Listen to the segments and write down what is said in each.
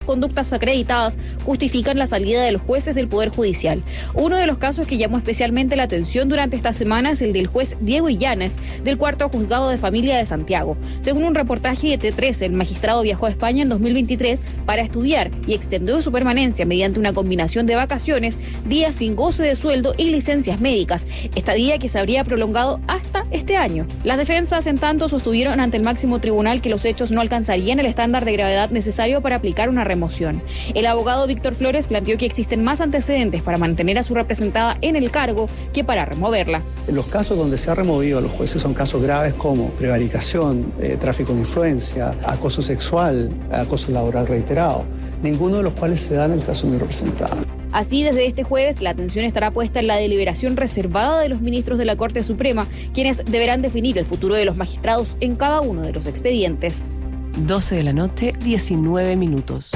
conductas acreditadas justifican la salida de los jueces del Poder Judicial. Uno de los casos que llamó especialmente la atención durante esta semana es el del juez Diego Illanes, del Cuarto Juzgado de Familia de Santiago. Según un reportaje de T13, el magistrado viajó a España en 2023 para estudiar y extendió su permanencia mediante una combinación de vacaciones, días sin goce de sueldo y licencias médicas, estadía que se habría prolongado hasta este año. Las defensas, en tanto, sostuvieron ante el máximo tribunal que los hechos no alcanzarían el estándar de gravedad necesario para aplicar una remoción. El abogado Víctor Flores planteó que existen más antecedentes para mantener a su representada en el cargo que para removerla. Los casos donde se ha removido a los jueces son casos graves como prevaricación, tráfico de influencia, acoso sexual, acoso laboral reiterado, ninguno de los cuales se da en el caso de mi representada. Así, desde este jueves, la atención estará puesta en la deliberación reservada de los ministros de la Corte Suprema, quienes deberán definir el futuro de los magistrados en cada uno de los expedientes. 12 de la noche, 19 minutos.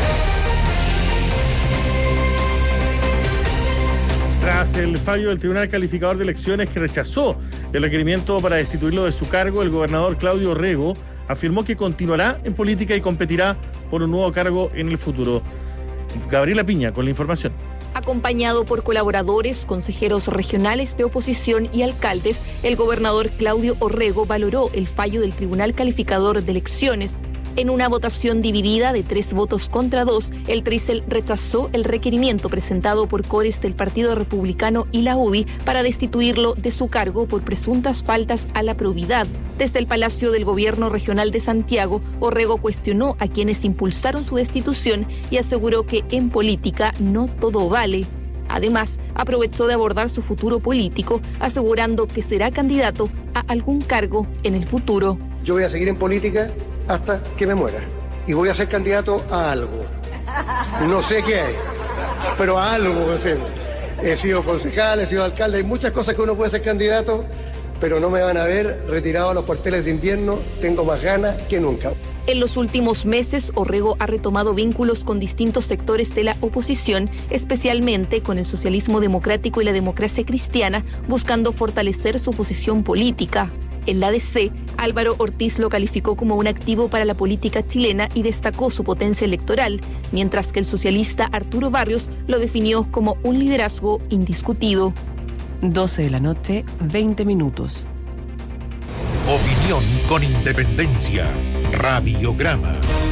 Tras el fallo del Tribunal Calificador de Elecciones que rechazó el requerimiento para destituirlo de su cargo, el gobernador Claudio Orrego afirmó que continuará en política y competirá por un nuevo cargo en el futuro. Gabriela Piña con la información. Acompañado por colaboradores, consejeros regionales de oposición y alcaldes, el gobernador Claudio Orrego valoró el fallo del Tribunal Calificador de Elecciones. En una votación dividida de 3 votos contra 2, el Trisel rechazó el requerimiento presentado por cores del Partido Republicano y la UDI para destituirlo de su cargo por presuntas faltas a la probidad. Desde el Palacio del Gobierno Regional de Santiago, Orrego cuestionó a quienes impulsaron su destitución y aseguró que en política no todo vale. Además, aprovechó de abordar su futuro político, asegurando que será candidato a algún cargo en el futuro. Yo voy a seguir en política hasta que me muera. Y voy a ser candidato a algo. No sé qué hay, pero a algo. He sido concejal, he sido alcalde, hay muchas cosas que uno puede ser candidato, pero no me van a ver retirado a los cuarteles de invierno. Tengo más ganas que nunca. En los últimos meses, Orrego ha retomado vínculos con distintos sectores de la oposición, especialmente con el socialismo democrático y la democracia cristiana, buscando fortalecer su posición política. En la DC, Álvaro Ortiz lo calificó como un activo para la política chilena y destacó su potencia electoral, mientras que el socialista Arturo Barrios lo definió como un liderazgo indiscutido. 12 de la noche, 20 minutos. Opinión con independencia. Radiograma.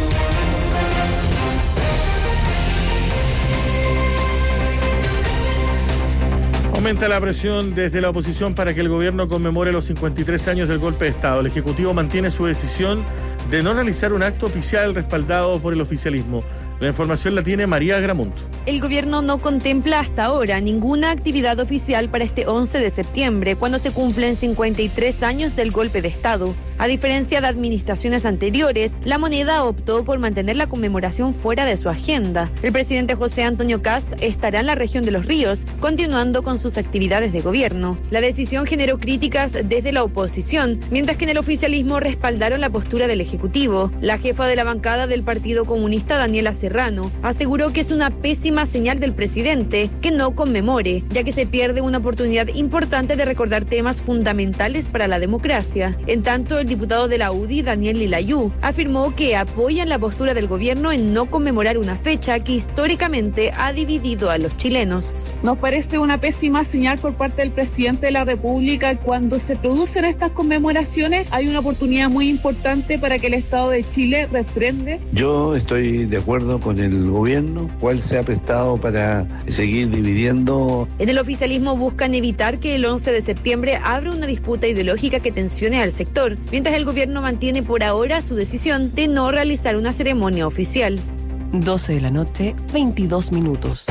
Aumenta la presión desde la oposición para que el gobierno conmemore los 53 años del golpe de Estado. El Ejecutivo mantiene su decisión de no realizar un acto oficial respaldado por el oficialismo. La información la tiene María Gramunt. El gobierno no contempla hasta ahora ninguna actividad oficial para este 11 de septiembre, cuando se cumplen 53 años del golpe de Estado. A diferencia de administraciones anteriores, la Moneda optó por mantener la conmemoración fuera de su agenda. El presidente José Antonio Kast estará en la región de Los Ríos, continuando con sus actividades de gobierno. La decisión generó críticas desde la oposición, mientras que en el oficialismo respaldaron la postura del Ejecutivo. La jefa de la bancada del Partido Comunista, Daniela Serrano, aseguró que es una pésima señal del presidente que no conmemore, ya que se pierde una oportunidad importante de recordar temas fundamentales para la democracia. En tanto, el diputado de la UDI, Daniel Lilayú, afirmó que apoyan la postura del gobierno en no conmemorar una fecha que históricamente ha dividido a los chilenos. Nos parece una pésima señal por parte del presidente de la República. Cuando se producen estas conmemoraciones, hay una oportunidad muy importante para que el Estado de Chile refrende. Yo estoy de acuerdo con el gobierno, cual se ha prestado para seguir dividiendo. En el oficialismo buscan evitar que el 11 de septiembre abra una disputa ideológica que tensione al sector, mientras el gobierno mantiene por ahora su decisión de no realizar una ceremonia oficial. 12 de la noche, 22 minutos.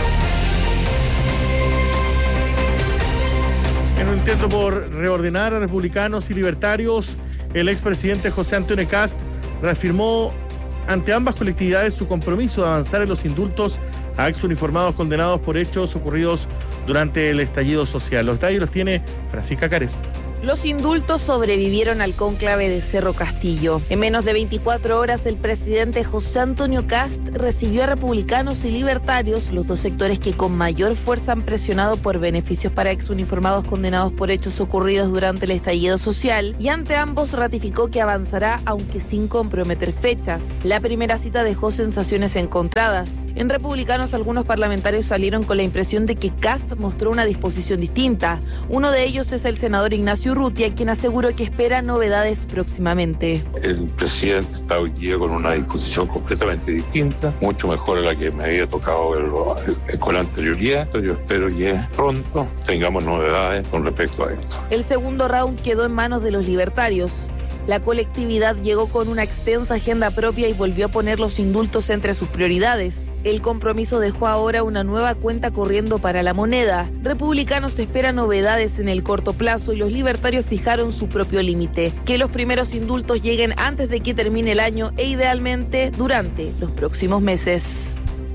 En un intento por reordenar a republicanos y libertarios, el expresidente José Antonio Kast reafirmó ante ambas colectividades su compromiso de avanzar en los indultos a exuniformados condenados por hechos ocurridos durante el estallido social. Los detalles los tiene Francisca Cárez. Los indultos sobrevivieron al cónclave de Cerro Castillo. En menos de 24 horas, el presidente José Antonio Kast recibió a republicanos y libertarios, los dos sectores que con mayor fuerza han presionado por beneficios para exuniformados condenados por hechos ocurridos durante el estallido social, y ante ambos ratificó que avanzará aunque sin comprometer fechas. La primera cita dejó sensaciones encontradas. En republicanos, algunos parlamentarios salieron con la impresión de que Kast mostró una disposición distinta. Uno de ellos es el senador Ignacio Urrutia, quien aseguró que espera novedades próximamente. El presidente está hoy día con una disposición completamente distinta, mucho mejor a la que me había tocado verlo con la anterioridad. Yo espero que pronto tengamos novedades con respecto a esto. El segundo round quedó en manos de los libertarios. La colectividad llegó con una extensa agenda propia y volvió a poner los indultos entre sus prioridades. El compromiso dejó ahora una nueva cuenta corriendo para la moneda. Republicanos esperan novedades en el corto plazo y los libertarios fijaron su propio límite: que los primeros indultos lleguen antes de que termine el año e idealmente durante los próximos meses.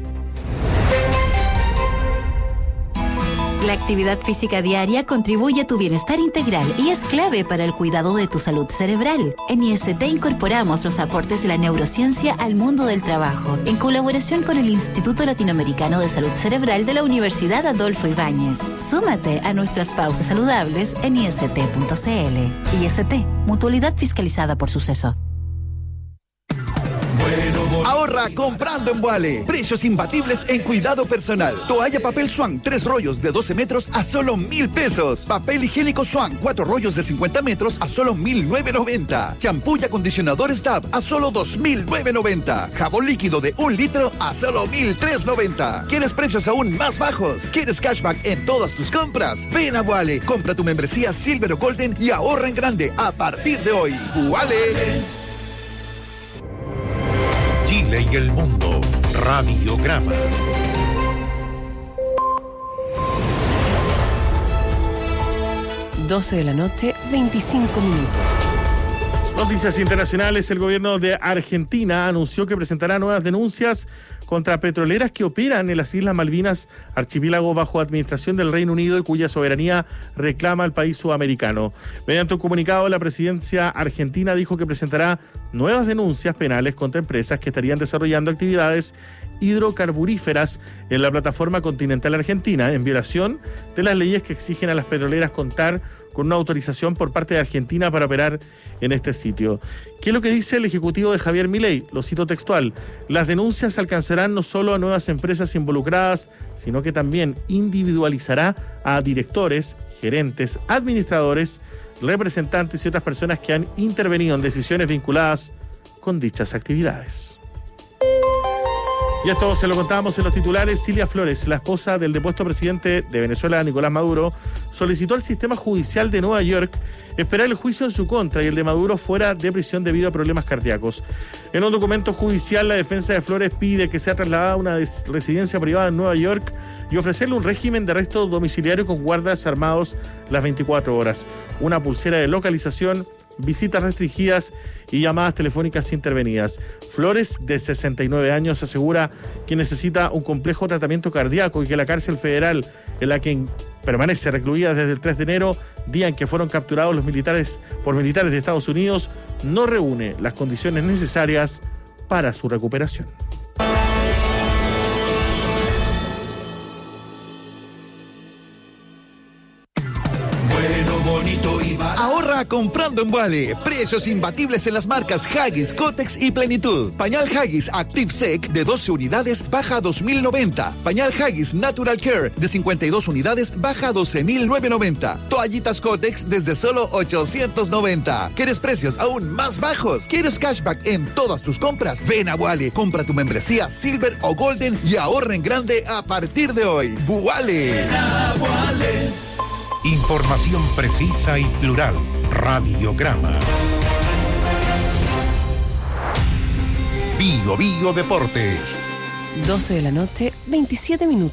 La actividad física diaria contribuye a tu bienestar integral y es clave para el cuidado de tu salud cerebral. En IST incorporamos los aportes de la neurociencia al mundo del trabajo, en colaboración con el Instituto Latinoamericano de Salud Cerebral de la Universidad Adolfo Ibáñez. Súmate a nuestras pausas saludables en ist.cl. IST, mutualidad fiscalizada por Suceso. Ahorra comprando en Vuale. Precios imbatibles en cuidado personal. Toalla papel Swan, 3 rollos de 12 metros a solo 1,000 pesos. Papel higiénico Swan, 4 rollos de 50 metros a solo 1,990. Champú y acondicionador Stab a solo 2,990. Jabón líquido de 1 litro a solo 1,390. ¿Quieres precios aún más bajos? ¿Quieres cashback en todas tus compras? Ven a Vuale. Compra tu membresía Silver o Golden y ahorra en grande a partir de hoy. Vuale. Chile y el mundo. Radiograma. (12:25 p.m) Noticias internacionales. El gobierno de Argentina anunció que presentará nuevas denuncias contra petroleras que operan en las Islas Malvinas, archipiélago bajo administración del Reino Unido y cuya soberanía reclama el país sudamericano. Mediante un comunicado, la presidencia argentina dijo que presentará nuevas denuncias penales contra empresas que estarían desarrollando actividades hidrocarburíferas en la plataforma continental argentina, en violación de las leyes que exigen a las petroleras contar con una autorización por parte de Argentina para operar en este sitio. ¿Qué es lo que dice el ejecutivo de Javier Milei? Lo cito textual: las denuncias alcanzarán no solo a nuevas empresas involucradas, sino que también individualizará a directores, gerentes, administradores, representantes y otras personas que han intervenido en decisiones vinculadas con dichas actividades. Y esto se lo contábamos en los titulares. Cilia Flores, la esposa del depuesto presidente de Venezuela, Nicolás Maduro, solicitó al sistema judicial de Nueva York esperar el juicio en su contra y el de Maduro fuera de prisión debido a problemas cardíacos. En un documento judicial, la defensa de Flores pide que sea trasladada a una residencia privada en Nueva York y ofrecerle un régimen de arresto domiciliario con guardas armados las 24 horas, una pulsera de localización, visitas restringidas y llamadas telefónicas intervenidas. Flores, de 69 años, asegura que necesita un complejo tratamiento cardíaco y que la cárcel federal en la que permanece recluida desde el 3 de enero, día en que fueron capturados los militares de Estados Unidos, no reúne las condiciones necesarias para su recuperación. Ahorra comprando en Vuale. Precios imbatibles en las marcas Huggies, Kotex y Plenitud. Pañal Huggies Active Sec de 12 unidades baja a 2,090. Pañal Huggies Natural Care de 52 unidades baja a 12,990. Toallitas Kotex desde solo 890. ¿Quieres precios aún más bajos? ¿Quieres cashback en todas tus compras? Ven a Vuale. Compra tu membresía Silver o Golden y ahorra en grande a partir de hoy. Vuale. Información precisa y plural. Radiograma. Bio Bio Deportes. 12:27 p.m.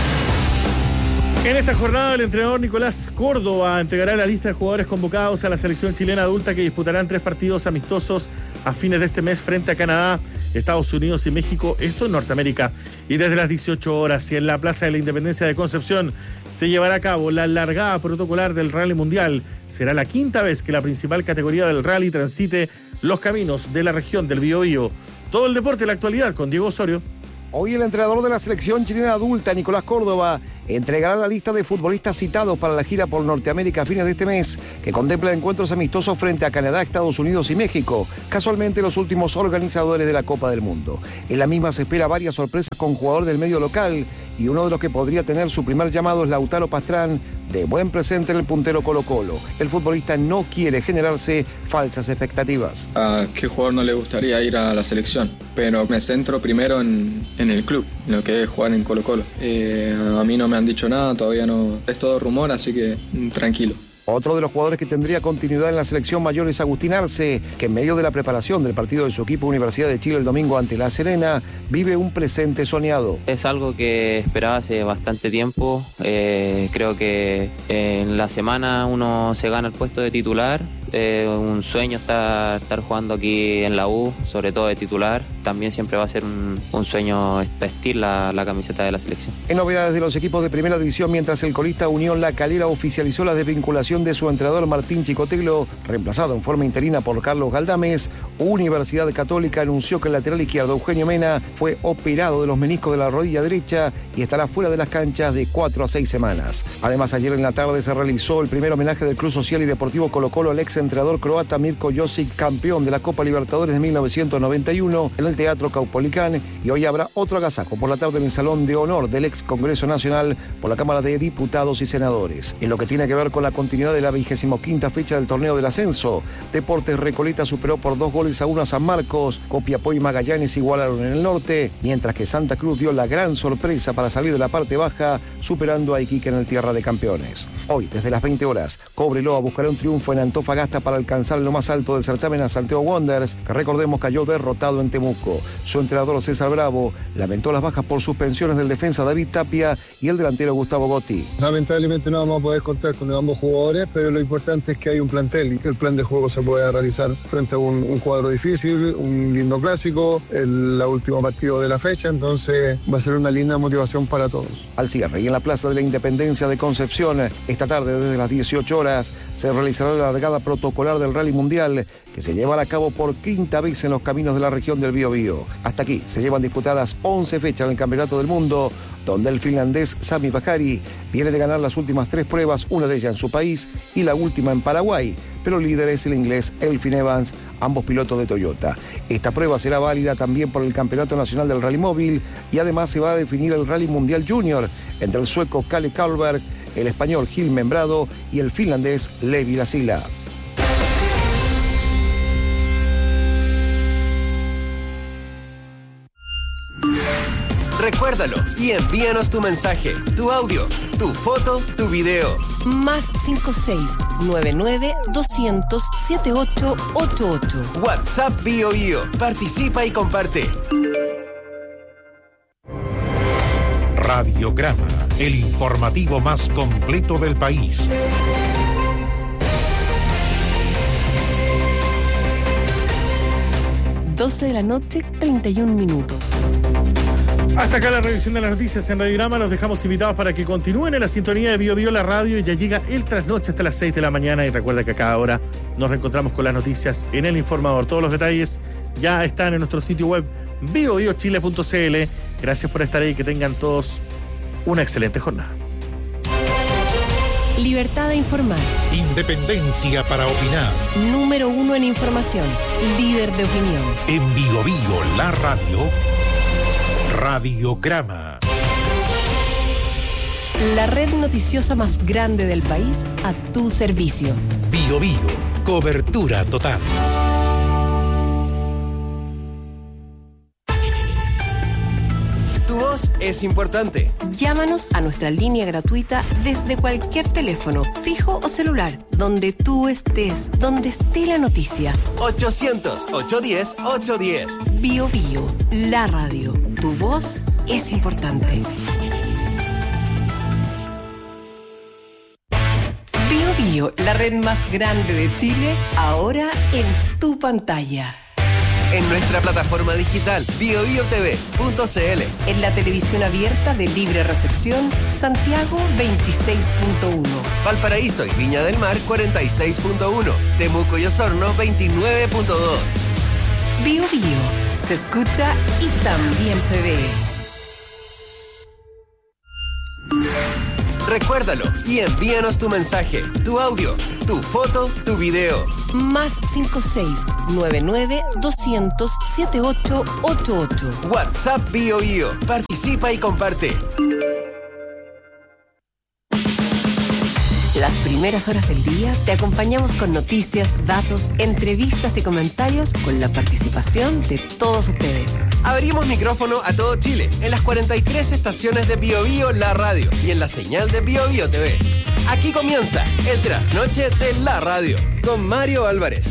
En esta jornada, el entrenador Nicolás Córdoba entregará la lista de jugadores convocados a la selección chilena adulta que disputarán 3 partidos amistosos a fines de este mes frente a Canadá Estados Unidos y México, esto en Norteamérica. Y desde las 18 horas y en la Plaza de la Independencia de Concepción se llevará a cabo la largada protocolar del Rally Mundial. Será la quinta vez que la principal categoría del rally transite los caminos de la región del Biobío. Todo el deporte y la actualidad con Diego Osorio. Hoy el entrenador de la selección chilena adulta, Nicolás Córdoba, entregará la lista de futbolistas citados para la gira por Norteamérica a fines de este mes, que contempla encuentros amistosos frente a Canadá, Estados Unidos y México, casualmente los últimos organizadores de la Copa del Mundo. En la misma se espera varias sorpresas con jugador del medio local, y uno de los que podría tener su primer llamado es Lautaro Pastrán, de buen presente en el puntero Colo-Colo. El futbolista no quiere generarse falsas expectativas. ¿A qué jugador no le gustaría ir a la selección? Pero me centro primero en el club, en lo que es jugar en Colo-Colo. A mí no me han dicho nada, todavía no. Es todo rumor, así que tranquilo. Otro de los jugadores que tendría continuidad en la selección mayor es Agustín Arce, que en medio de la preparación del partido de su equipo Universidad de Chile el domingo ante La Serena, vive un presente soñado. Es algo que esperaba hace bastante tiempo. Creo que en la semana uno se gana el puesto de titular. Un sueño estar jugando aquí en la U, sobre todo de titular. También siempre va a ser un sueño vestir la camiseta de la selección. En novedades de los equipos de primera división, mientras el colista Unión La Calera oficializó la desvinculación de su entrenador Martín Chicotelo, reemplazado en forma interina por Carlos Galdames, Universidad Católica anunció que el lateral izquierdo Eugenio Mena fue operado de los meniscos de la rodilla derecha y estará fuera de las canchas de 4 a 6 semanas. Además, ayer en la tarde se realizó el primer homenaje del Club Social y Deportivo Colo-Colo al ex entrenador croata Mirko Josic, campeón de la Copa Libertadores de 1991 en el Teatro Caupolicán, y hoy habrá otro agasajo por la tarde en el Salón de Honor del ex Congreso Nacional por la Cámara de Diputados y Senadores. En lo que tiene que ver con la continuidad de la 25ª fecha del torneo del ascenso, Deportes Recoleta superó por 2-1 a San Marcos, Copiapó y Magallanes igualaron en el norte, mientras que Santa Cruz dio la gran sorpresa para salir de la parte baja, superando a Iquique en el Tierra de Campeones. Hoy, desde las 20 horas, Cobreloa buscará un triunfo en Antofagasta para alcanzar lo más alto del certamen a Santiago Wanderers, que recordemos cayó derrotado en Temuco. Su entrenador César Bravo lamentó las bajas por suspensiones del defensa David Tapia y el delantero Gustavo Gotti. Lamentablemente no vamos a poder contar con ambos jugadores, pero lo importante es que hay un plantel y que el plan de juego se pueda realizar frente a un cuadro difícil, un lindo clásico, la última partido de la fecha, entonces va a ser una linda motivación para todos. Al cierre y en la Plaza de la Independencia de Concepción, esta tarde desde las 18 horas se realizará la largada protocolar del Rally Mundial, que se llevará a cabo por quinta vez en los caminos de la región del Biobío. Hasta aquí se llevan disputadas 11 fechas del Campeonato del Mundo, donde el finlandés Sami Bajari viene de ganar las últimas 3 pruebas, una de ellas en su país y la última en Paraguay, pero el líder es el inglés Elfyn Evans, ambos pilotos de Toyota. Esta prueba será válida también por el Campeonato Nacional del Rally Móvil, y además se va a definir el Rally Mundial Junior entre el sueco Kalle Karlberg, el español Gil Membrado y el finlandés Levi Lasila. Recuérdalo y envíanos tu mensaje, tu audio, tu foto, tu video. Más 56-99-200-7888. WhatsApp Biobío. Participa y comparte. Radiograma, el informativo más completo del país. (12:31). Hasta acá la revisión de las noticias en Radiograma. Los dejamos invitados para que continúen en la sintonía de Biobío la radio. Ya llega el trasnoche hasta las 6 de la mañana. Y recuerda que a cada hora nos reencontramos con las noticias en El Informador. Todos los detalles ya están en nuestro sitio web biobiochile.cl. Gracias por estar ahí. Que tengan todos una excelente jornada. Libertad de informar. Independencia para opinar. Número 1 en información. Líder de opinión. En Biobío la radio. Radiograma. La red noticiosa más grande del país a tu servicio. Biobío, cobertura total. Tu voz es importante. Llámanos a nuestra línea gratuita desde cualquier teléfono, fijo o celular, donde tú estés, donde esté la noticia. 800-810-810. Biobío, la radio. Tu voz es importante. Biobío, la red más grande de Chile, ahora en tu pantalla. en nuestra plataforma digital biobiotv.cl. En la televisión abierta de libre recepción, Santiago 26.1. Valparaíso y Viña del Mar 46.1. Temuco y Osorno 29.2. Bio Bio, se escucha y también se ve. Recuérdalo y envíanos tu mensaje, tu audio, tu foto, tu video. Más 56-99-200-7888. WhatsApp Bio Bio. Participa y comparte. Las primeras horas del día te acompañamos con noticias, datos, entrevistas y comentarios con la participación de todos ustedes. Abrimos micrófono a todo Chile en las 43 estaciones de Bio Bio La Radio y en la señal de Bio Bio TV. Aquí comienza el trasnoche de la radio con Mario Álvarez.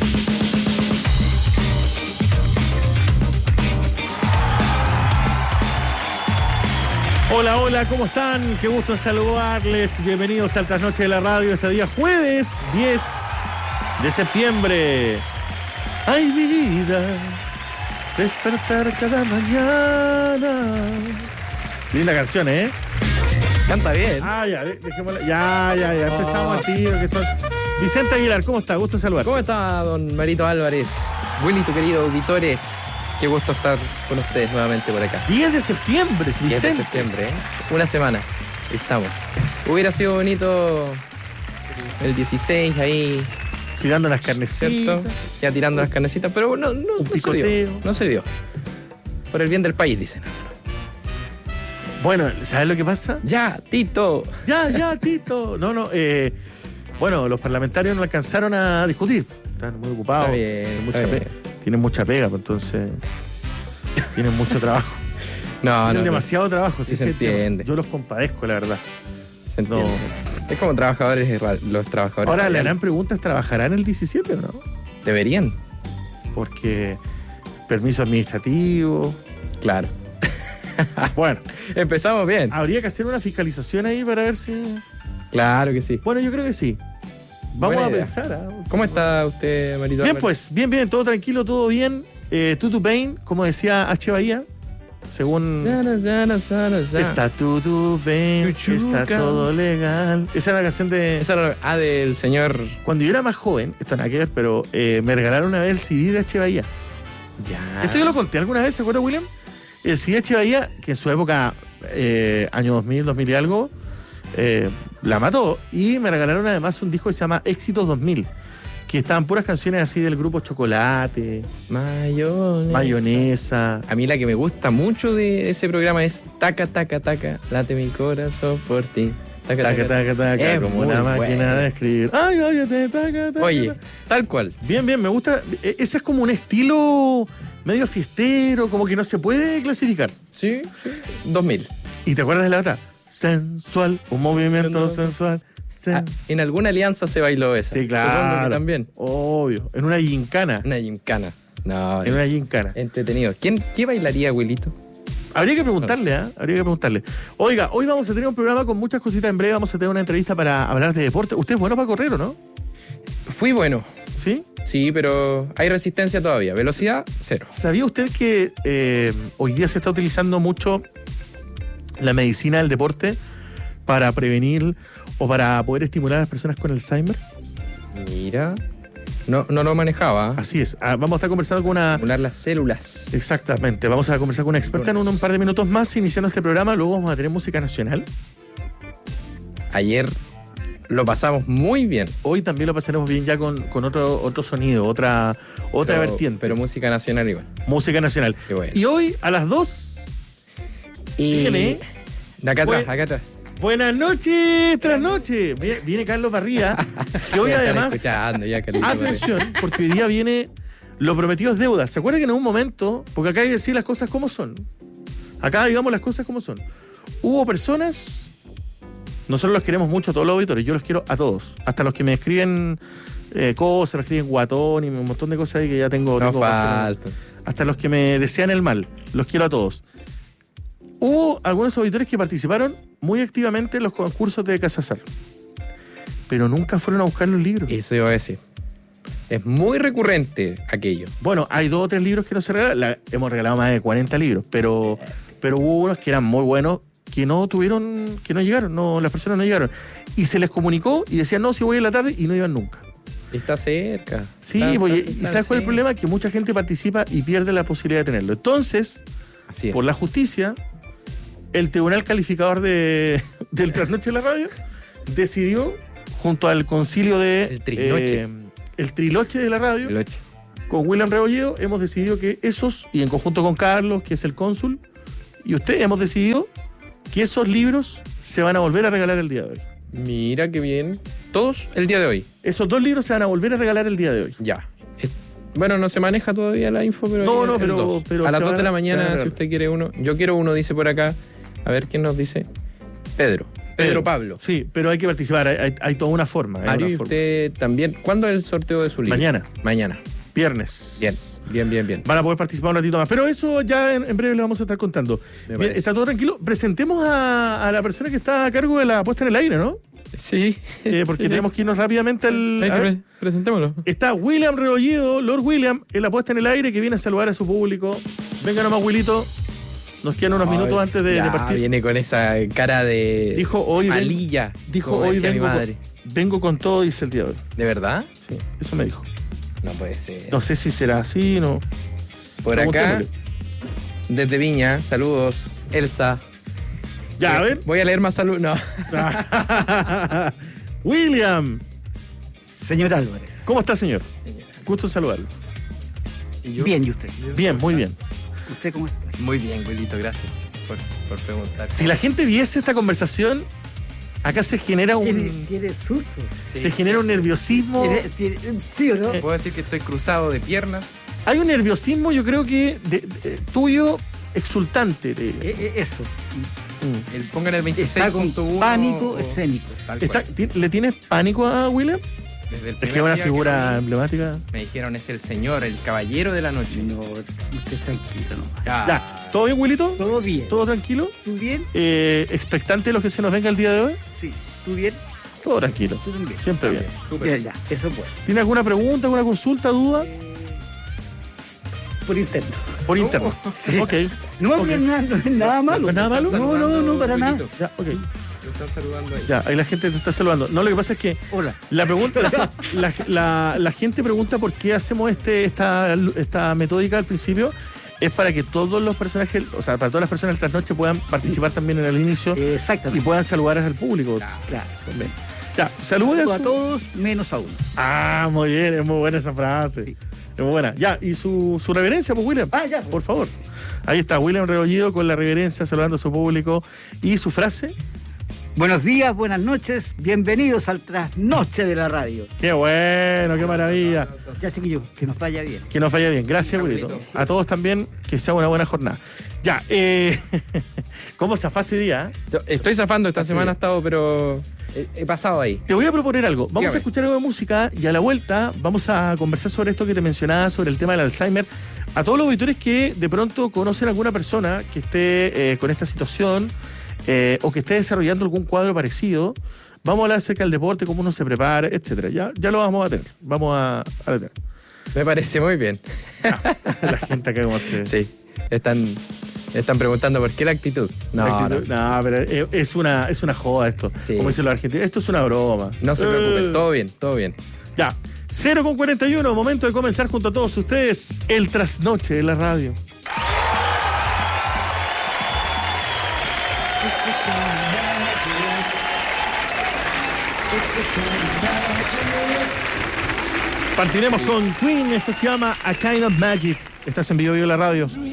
Hola, hola, ¿cómo están? Qué gusto saludarles. Bienvenidos al Trasnoche de la Radio este día jueves 10 de septiembre. Ay, mi vida, despertar cada mañana. Linda canción, ¿eh? Canta bien. Ah, ya, dejémosla. Ya, empezamos al tiro, que son... Vicente Aguilar, ¿cómo está? Gusto saludar. ¿Cómo está, don Marito Álvarez? Willy, tu querido auditores. Qué gusto estar con ustedes nuevamente por acá. 10 de septiembre, Vicente. 10 de septiembre, ¿eh? Una semana. Ahí estamos. Hubiera sido bonito el 16 ahí. Tirando las carnecitas. ¿Cierto? Ya tirando las carnecitas, pero no se dio. No se dio. Por el bien del país, dicen. Bueno, ¿sabes lo que pasa? Ya, Tito. Ya, Tito. Bueno, los parlamentarios no alcanzaron a discutir. Están muy ocupados. Tienen mucha pega, pues entonces tienen mucho trabajo. Tienen demasiado trabajo, sí se entiende. Yo los compadezco, la verdad. Se entiende. Es como trabajadores, los trabajadores. Ahora, la gran pregunta es, ¿trabajarán el 17 o no? Deberían. Porque permiso administrativo. Claro. Bueno. Empezamos bien. Habría que hacer una fiscalización ahí para ver si... Claro que sí. Bueno, yo creo que sí. Vamos a pensar. ¿Cómo está usted, Marito Bien, Álvarez? pues, bien, todo tranquilo, todo bien. Tutu Pain, como decía H. Bahía, según... Está Tutu Pain, está todo legal. Esa era la canción de... del señor... Cuando yo era más joven, esto nada que ver, pero me regalaron una vez el CD de H. Bahía. Ya. Esto yo lo conté alguna vez, ¿se acuerda, William? El CD de H. Bahía, que en su época, año 2000 y algo... la mató, y me regalaron además un disco que se llama Éxitos 2000, que estaban puras canciones así del grupo Chocolate, Mayonesa. A mí la que me gusta mucho de ese programa es Taca, taca, taca, late mi corazón por ti. Taca, como una máquina de escribir. Ay, óyete, taca. Oye, tal cual. Bien, me gusta. Ese es como un estilo medio fiestero, como que no se puede clasificar. Sí, 2000. ¿Y te acuerdas de la otra? Sensual, un movimiento sensual. En alguna alianza se bailó esa. Sí, claro. Supongo que también. Obvio. En una gincana. No. En una gincana. Entretenido. ¿Qué bailaría, Wilito? Habría que preguntarle, Habría que preguntarle. Oiga, hoy vamos a tener un programa con muchas cositas. En breve vamos a tener una entrevista para hablar de deporte. ¿Usted es bueno para correr o no? Fui bueno. ¿Sí? Sí, pero hay resistencia todavía. Velocidad, cero. ¿Sabía usted que hoy día se está utilizando mucho la medicina del deporte para prevenir o para poder estimular a las personas con Alzheimer? Mira, no lo manejaba. Así es. Vamos a estar conversando con una... Estimular las células. Exactamente. Vamos a conversar con una experta en un par de minutos más, iniciando este programa. Luego vamos a tener música nacional. Ayer lo pasamos muy bien. Hoy también lo pasaremos bien ya con otro sonido, otra vertiente. Pero música nacional igual. Música nacional. Qué bueno. Y hoy a las 2... De acá atrás. Buenas noches, trasnoche. Viene Carlos Barría, que hoy además... Atención, porque hoy día viene Lo prometido es deuda. ¿Se acuerdan que en un momento, porque acá hay que decir las cosas como son? Acá digamos las cosas como son. Hubo personas, nosotros los queremos mucho, todos los auditores, yo los quiero a todos. Hasta los que me escriben cosas, me escriben guatón y un montón de cosas ahí que ya tengo falta. Hasta los que me desean el mal, los quiero a todos. Hubo algunos auditores que participaron muy activamente en los concursos de Casasar, pero nunca fueron a buscar los libros. Eso iba a decir. Es muy recurrente aquello. Bueno, hay 2 o 3 libros que no se regalan. Hemos regalado más de 40 libros, pero hubo unos que eran muy buenos que no llegaron, las personas no llegaron. Y se les comunicó y decían, no, si voy en la tarde, y no iban nunca. Está cerca. Sí, ¿y sabes cuál es el problema? Que mucha gente participa y pierde la posibilidad de tenerlo. Entonces, por la justicia, el Tribunal Calificador del Trasnoche de la Radio decidió, junto al concilio de... El Triloche de la radio, con William Rebolledo, hemos decidido que esos, y en conjunto con Carlos, que es el cónsul, y usted, hemos decidido que esos libros se van a volver a regalar el día de hoy. Mira qué bien. Todos el día de hoy. Esos 2 libros se van a volver a regalar el día de hoy. Ya. Bueno, no se maneja todavía la info, pero... pero a las 2 de la mañana, si usted quiere uno. Yo quiero uno, dice por acá. A ver quién nos dice. Pedro Pablo. Sí, pero hay que participar, hay toda una forma. Mario, y usted también. ¿Cuándo es el sorteo de su libro? Mañana. Viernes. Bien. Van a poder participar un ratito más. Pero eso ya en breve le vamos a estar contando. Bien, está todo tranquilo. Presentemos a la persona que está a cargo de la puesta en el aire, ¿no? Sí. Porque tenemos que irnos rápidamente al... Presentémoslo. Está William Rebolledo, Lord William, en la puesta en el aire, que viene a saludar a su público. Venga nomás, Wilito. Nos quedan unos minutos antes de partir. Viene con esa cara de malilla. Dijo hoy vengo con todo, dice el día de hoy. ¿De verdad? Sí, eso me dijo. No puede ser. No sé si será así, no. Por acá, desde Viña, saludos, Elsa. Ya, a ver. Voy a leer más saludos. No. William. Señor Álvarez. ¿Cómo está, señor? Gusto saludarlo. ¿Y yo? Bien, ¿y usted? Bien, muy bien. ¿Usted cómo está? Muy bien, Wilito, gracias por preguntar. Si la gente viese esta conversación, acá se genera Tiene susto. Se genera un nerviosismo. ¿Sí o no? Puedo decir que estoy cruzado de piernas. Hay un nerviosismo, yo creo que tuyo, exultante. Eso. Pongan el 26.1. Está con pánico escénico. ¿Le tienes pánico a William? Desde el es que es una figura emblemática. Me dijeron, es el señor, el caballero de la noche. No, usted tranquilo, ¿no? Ya. ¿Todo bien, Wilito? Todo bien. ¿Todo tranquilo? ¿Tú bien? ¿Expectante de lo que se nos venga el día de hoy? Sí. ¿Tú bien? Todo tranquilo. ¿Tú también? Siempre bien. Ya, eso es bueno. ¿Tiene alguna pregunta, alguna consulta, duda? Por interno. Por interno. Sí. Ok. No es nada malo. ¿No es nada malo? No, para nada. Ya, ok. Lo están saludando ahí. Ya, ahí la gente te está saludando. No, lo que pasa es que hola. La pregunta, la gente pregunta por qué hacemos esta metódica al principio. Es para que todos los personajes, o sea, para todas las personas del trasnoche puedan participar también en el inicio. Exactamente. Y puedan saludar al público. Claro. También. Ya, saludos a todos menos a uno. Ah, muy bien, es muy buena esa frase. Sí. Es muy buena. Ya, y su reverencia, pues, William. Ya. Por favor. Ahí está, William Rebolledo con la reverencia, saludando a su público. ¿Y su frase? Buenos días, buenas noches, bienvenidos al Trasnoche de la Radio. Qué bueno, qué maravilla. Ya, chiquillos, que nos vaya bien. Que nos vaya bien, gracias, Wilito. A todos también, que sea una buena jornada. Ya, ¿cómo zafaste hoy día? Yo estoy zafando, esta semana he estado, pero he pasado ahí. Te voy a proponer algo. Vamos a escuchar algo de música y a la vuelta vamos a conversar sobre esto que te mencionaba, sobre el tema del Alzheimer. A todos los auditores que de pronto conocen a alguna persona que esté con esta situación, o que esté desarrollando algún cuadro parecido, vamos a hablar acerca del deporte, cómo uno se prepara, etcétera. Ya lo vamos a tener. Vamos a tener. Me parece muy bien. La gente acá como se... Sí, están preguntando por qué la actitud. No, pero es una joda esto. Sí. Como dicen los argentinos, esto es una broma. No se preocupen, todo bien. Ya, 0:41, momento de comenzar junto a todos ustedes el Trasnoche de la Radio. Partiremos con Queen, esto se llama A Kind of Magic. Estás en Vivo la Radio.